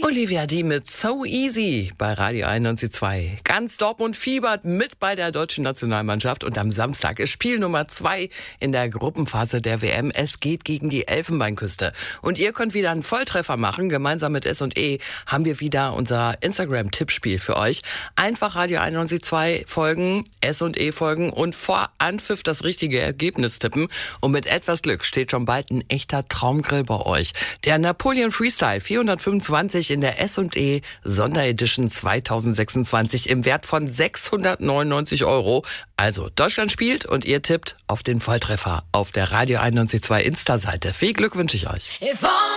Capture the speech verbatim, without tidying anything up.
Olivia D. mit So Easy bei Radio einundneunzig Komma zwei. Ganz Dortmund fiebert mit bei der deutschen Nationalmannschaft und am Samstag ist Spiel Nummer zwei in der Gruppenphase der W M. Es geht gegen die Elfenbeinküste. Und ihr könnt wieder einen Volltreffer machen. Gemeinsam mit S und E haben wir wieder unser Instagram-Tippspiel für euch. Einfach Radio einundneunzig Komma zwei folgen, S und E folgen und vor Anpfiff das richtige Ergebnis tippen. Und mit etwas Glück steht schon bald ein echter Traumgrill bei euch. Der Napoleon Freestyle vierhundertfünfundzwanzig in der S und E Sonderedition zweitausendsechsundzwanzig im Wert von sechshundertneunundneunzig Euro. Also Deutschland spielt und ihr tippt auf den Volltreffer auf der Radio einundneunzig Komma zwei Insta-Seite. Viel Glück wünsche ich euch.